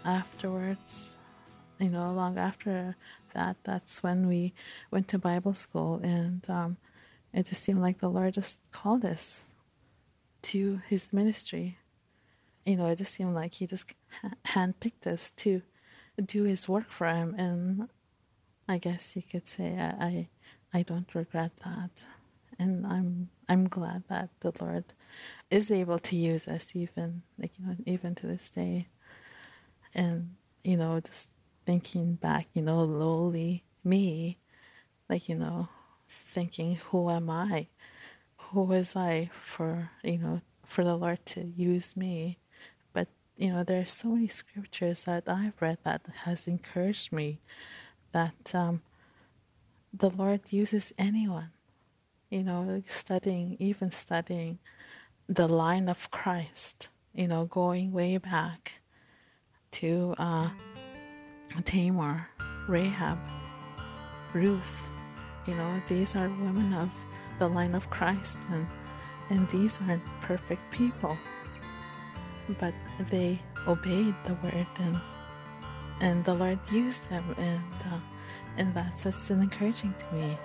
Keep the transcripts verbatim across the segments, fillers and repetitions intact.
afterwards, you know, long after that, that's when we went to Bible school, and um, it just seemed like the Lord just called us to his ministry. You know, it just seemed like he just handpicked us to do his work for him, and I guess you could say I, I, I don't regret that, and I'm I'm glad that the Lord is able to use us even like you know even to this day, and you know just thinking back, you know, lowly me, like you know, thinking who am I, who was I for you know for the Lord to use me. But, you know, there are so many scriptures that I've read that has encouraged me that um, the Lord uses anyone, you know, studying, even studying the line of Christ, you know, going way back to uh, Tamar, Rahab, Ruth. You know, these are women of the line of Christ, and, and these aren't perfect people. But they obeyed the word, and and the Lord used them, and uh, and that's just encouraging to me.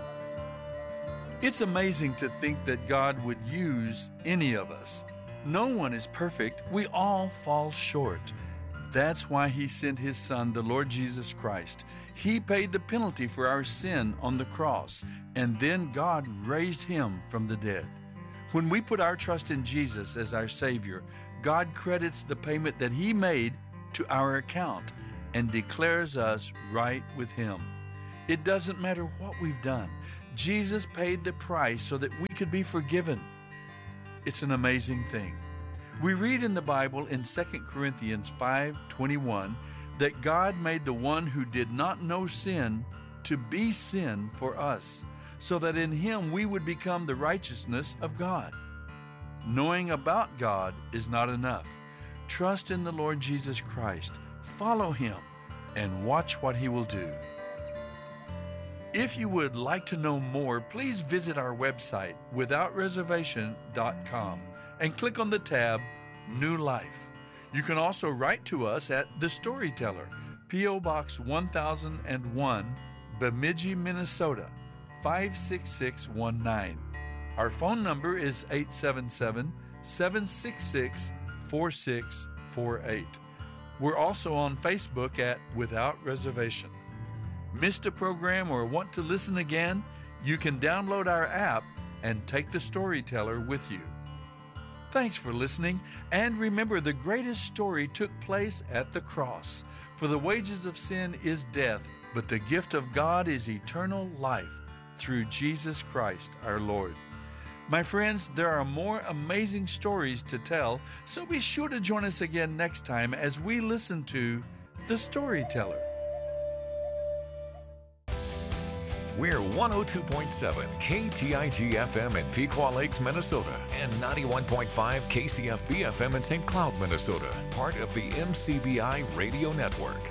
It's amazing to think that God would use any of us. No one is perfect. We all fall short. That's why He sent His Son, the Lord Jesus Christ. He paid the penalty for our sin on the cross, and then God raised Him from the dead. When we put our trust in Jesus as our Savior, God credits the payment that He made to our account and declares us right with Him. It doesn't matter what we've done. Jesus paid the price so that we could be forgiven. It's an amazing thing. We read in the Bible in Second Corinthians five twenty-one that God made the one who did not know sin to be sin for us, so that in Him we would become the righteousness of God. Knowing about God is not enough. Trust in the Lord Jesus Christ, follow Him, and watch what He will do. If you would like to know more, please visit our website, without reservation dot com, and click on the tab New Life. You can also write to us at The Storyteller, P O Box one thousand one, Bemidji, Minnesota, five six six one nine. Our phone number is eight seven seven, seven six six, four six four eight. We're also on Facebook at Without Reservation. Missed a program or want to listen again? You can download our app and take the Storyteller with you. Thanks for listening, and remember, the greatest story took place at the cross. For the wages of sin is death, but the gift of God is eternal life through Jesus Christ our Lord. My friends, there are more amazing stories to tell, so be sure to join us again next time as we listen to The Storyteller. We're one oh two point seven K T I G F M in Pequot Lakes, Minnesota, and ninety-one point five K C F B F M in Saint Cloud, Minnesota, part of the M C B I Radio Network.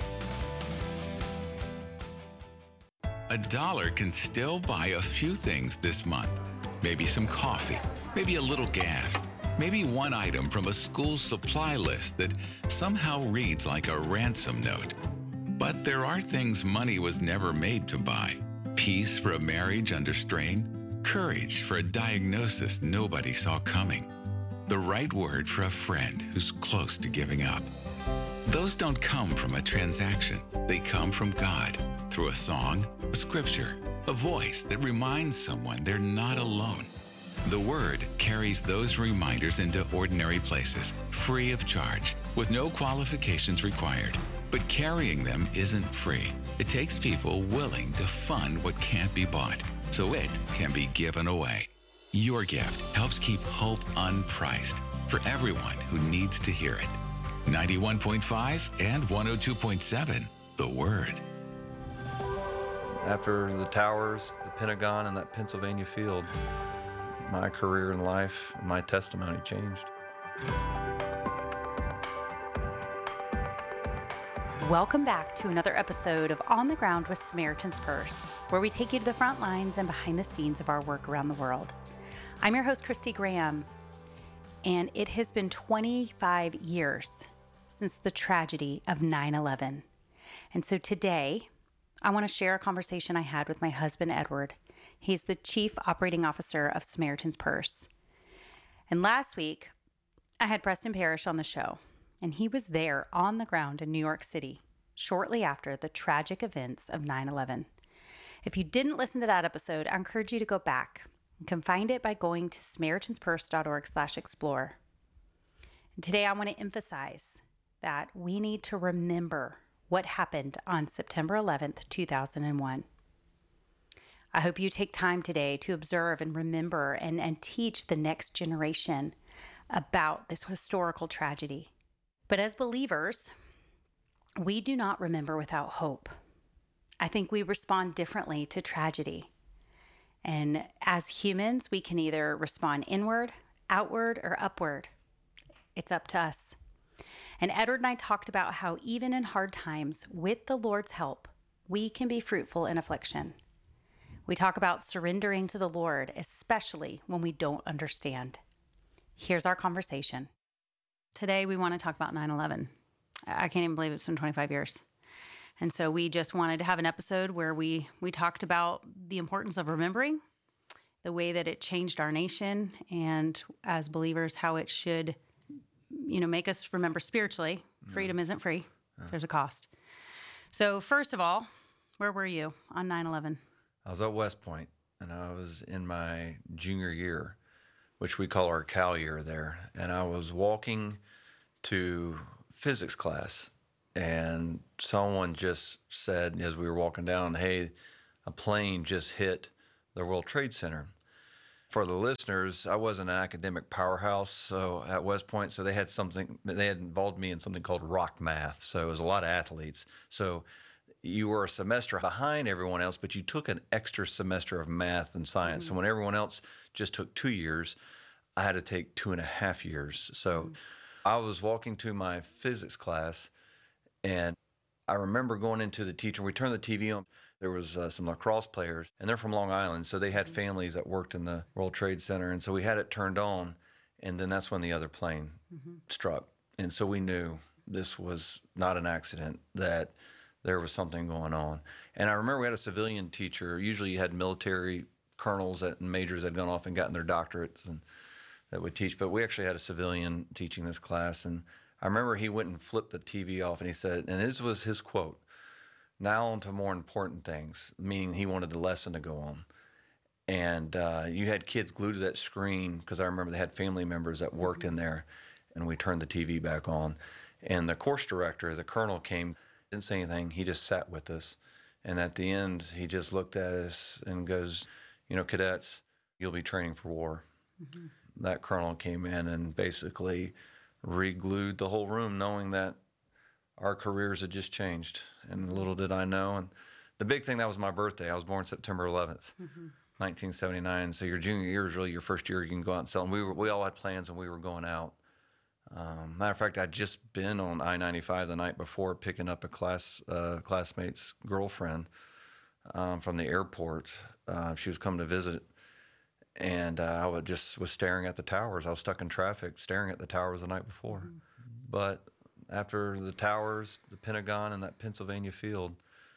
A dollar can still buy a few things this month. Maybe some coffee, maybe a little gas, maybe one item from a school supply list that somehow reads like a ransom note. But there are things money was never made to buy. Peace for a marriage under strain, courage for a diagnosis nobody saw coming, the right word for a friend who's close to giving up. Those don't come from a transaction. They come from God through a song, a scripture, a voice that reminds someone they're not alone. The Word carries those reminders into ordinary places, free of charge, with no qualifications required. But carrying them isn't free. It takes people willing to fund what can't be bought, so it can be given away. Your gift helps keep hope unpriced for everyone who needs to hear it. ninety-one point five and one oh two point seven, The Word. After the towers, the Pentagon, and that Pennsylvania field, my career in life, my testimony changed. Welcome back to another episode of On the Ground with Samaritan's Purse, where we take you to the front lines and behind the scenes of our work around the world. I'm your host, Christy Graham, and it has been twenty-five years since the tragedy of nine eleven. And so today, I want to share a conversation I had with my husband, Edward. He's the Chief Operating Officer of Samaritan's Purse. And last week, I had Preston Parrish on the show, and he was there on the ground in New York City shortly after the tragic events of nine eleven. If you didn't listen to that episode, I encourage you to go back. You can find it by going to SamaritansPurse.org slash explore. And today I want to emphasize that we need to remember what happened on September eleventh, two thousand one. I hope you take time today to observe and remember and, and teach the next generation about this historical tragedy. But as believers, we do not remember without hope. I think we respond differently to tragedy. And as humans, we can either respond inward, outward, or upward. It's up to us. And Edward and I talked about how even in hard times, with the Lord's help, we can be fruitful in affliction. We talk about surrendering to the Lord, especially when we don't understand. Here's our conversation. Today, we want to talk about nine eleven. I can't even believe it's been twenty-five years. And so we just wanted to have an episode where we, we talked about the importance of remembering, the way that it changed our nation, and as believers, how it should, you know, make us remember spiritually. Freedom isn't free. There's a cost. So first of all, where were you on nine eleven? I was at West Point, and I was in my junior year, which we call our Cal year there. And I was walking to physics class, and someone just said as we were walking down, hey, a plane just hit the World Trade Center. For the listeners, I wasn't an academic powerhouse so at West Point, so they had something, they had involved me in something called rock math. So it was a lot of athletes. So you were a semester behind everyone else, but you took an extra semester of math and science. Mm-hmm. So when everyone else just took two years, I had to take two and a half years. So mm-hmm. I was walking to my physics class, and I remember going into the teacher. We turned the T V on. There was uh, some lacrosse players, and they're from Long Island, so they had mm-hmm. families that worked in the World Trade Center, and so we had it turned on, and then that's when the other plane mm-hmm. struck. And so we knew this was not an accident, that there was something going on. And I remember we had a civilian teacher. Usually you had military colonels that, and majors that had gone off and gotten their doctorates and that would teach, but we actually had a civilian teaching this class. And I remember he went and flipped the T V off, and he said, and this was his quote, "Now on to more important things," meaning he wanted the lesson to go on. And uh, you had kids glued to that screen, because I remember they had family members that worked in there, and we turned the T V back on. And the course director, the colonel, came, didn't say anything. He just sat with us. And at the end, he just looked at us and goes, you know, cadets, you'll be training for war. Mm-hmm. That colonel came in and basically re-glued the whole room, knowing that our careers had just changed. And little did I know. And the big thing, that was my birthday. I was born September eleventh, mm-hmm. nineteen seventy-nine. So your junior year is really your first year you can go out and sell. And we were, we all had plans, and we were going out. Um, matter of fact, I'd just been on I ninety-five the night before, picking up a class uh, classmate's girlfriend um, from the airport. Uh, she was coming to visit, and uh, I would just was staring at the towers. I was stuck in traffic, staring at the towers the night before. Mm-hmm. But after the towers, the Pentagon, and that Pennsylvania field,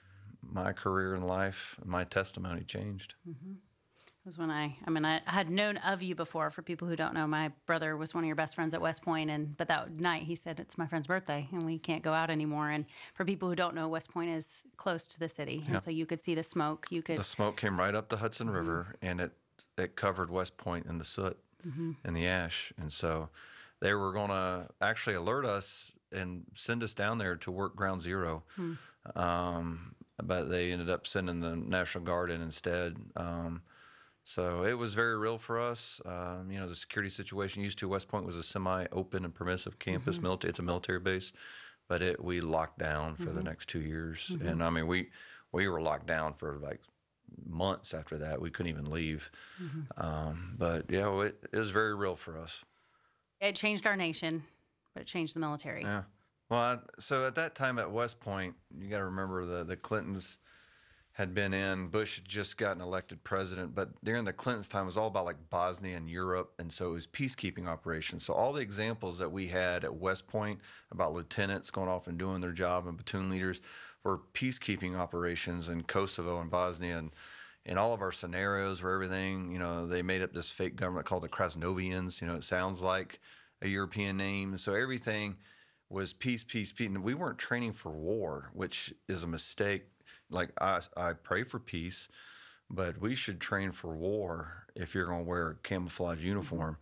my career in life, my testimony changed. Mm-hmm. It was when I, I mean, I had known of you before. For people who don't know, my brother was one of your best friends at West Point, and but that night he said, it's my friend's birthday, and we can't go out anymore. And for people who don't know, West Point is close to the city, and yeah. so you could see the smoke. You could. The smoke came right up the Hudson mm-hmm. River, and it it covered West Point in the soot mm-hmm. and the ash, and so they were going to actually alert us and send us down there to work Ground Zero. Mm. Um, but they ended up sending the National Guard in instead. Um, so it was very real for us. Um, you know, the security situation used to, West Point was a semi-open and permissive campus. Mm-hmm. Military, it's a military base, but it we locked down for mm-hmm. the next two years. Mm-hmm. And I mean, we we were locked down for like months after that. We couldn't even leave. Mm-hmm. Um, but yeah, it, it was very real for us. It changed our nation, but it changed the military. Yeah. Well, I, so at that time at West Point, you got to remember the, the Clintons had been in. Bush had just gotten elected president, but during the Clintons' time, it was all about like Bosnia and Europe, and so it was peacekeeping operations. So all the examples that we had at West Point about lieutenants going off and doing their job and platoon leaders were peacekeeping operations in Kosovo and Bosnia, and in all of our scenarios where everything, you know, they made up this fake government called the Krasnovians. You know, it sounds like a European name. So everything was peace, peace, peace. And we weren't training for war, which is a mistake. Like, I, I pray for peace, but we should train for war if you're going to wear a camouflage uniform.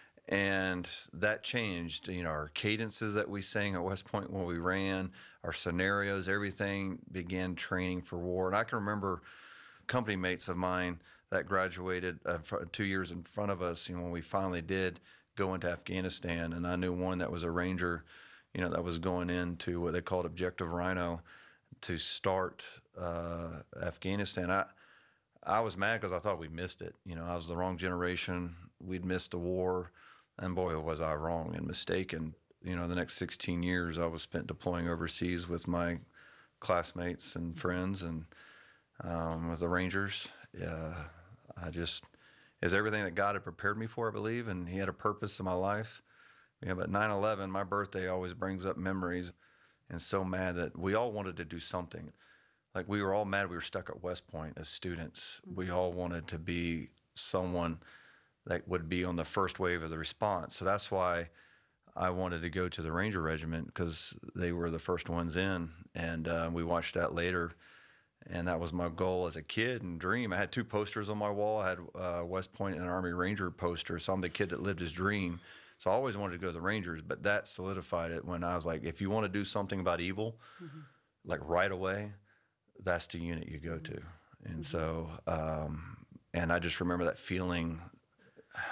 And that changed, you know, our cadences that we sang at West Point when we ran, our scenarios, everything began training for war. And I can remember company mates of mine that graduated uh, two years in front of us, you know, when we finally did go into Afghanistan. And I knew one that was a Ranger, you know, that was going into what they called Objective Rhino to start uh, Afghanistan. I I was mad because I thought we missed it. You know, I was the wrong generation. We'd missed the war. And boy, was I wrong and mistaken. You know, the next sixteen years I was spent deploying overseas with my classmates and friends and um, with the Rangers. Uh, I just, is everything that God had prepared me for, I believe, and He had a purpose in my life. Yeah, but nine eleven, my birthday always brings up memories, and so mad that we all wanted to do something. Like, we were all mad we were stuck at West Point as students. Mm-hmm. We all wanted to be someone that would be on the first wave of the response. So that's why I wanted to go to the Ranger Regiment, because they were the first ones in, and uh, we watched that later. And that was my goal as a kid and dream. I had two posters on my wall. I had uh, West Point and an Army Ranger poster, so I'm the kid that lived his dream. So I always wanted to go to the Rangers, but that solidified it when I was like, if you want to do something about evil, mm-hmm. like right away, that's the unit you go to. And mm-hmm. so, um, and I just remember that feeling